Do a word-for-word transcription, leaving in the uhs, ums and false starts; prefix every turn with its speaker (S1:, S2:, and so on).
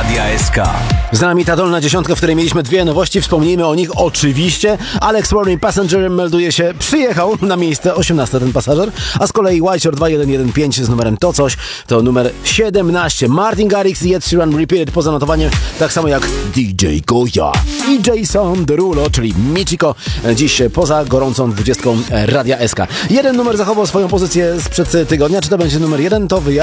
S1: Radia S K.
S2: Z nami ta dolna dziesiątka, w której mieliśmy dwie nowości. Wspomnijmy o nich oczywiście. Alex Warning Passenger melduje się, przyjechał na miejsce osiemnaste ten pasażer, a z kolei Whiteshore dwa jeden jeden pięć z numerem to coś to numer siedemnaście. Martin Garrix i Ed Sheeran Repeated poza notowaniem, tak samo jak D J Goya i Jason Derulo, czyli Michiko, dziś poza gorącą dwudziestką Radia S K. Jeden numer zachował swoją pozycję sprzed tygodnia. Czy to będzie numer jeden, to wyjaśnię.